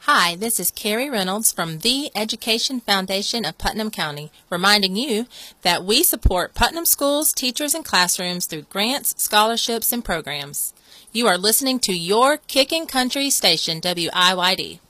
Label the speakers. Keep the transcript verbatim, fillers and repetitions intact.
Speaker 1: Hi, this is Carrie Reynolds from the Education Foundation of Putnam County, reminding you that we support Putnam schools, teachers, and classrooms through grants, scholarships, and programs. You are listening to your Kicking Country station, W I Y D.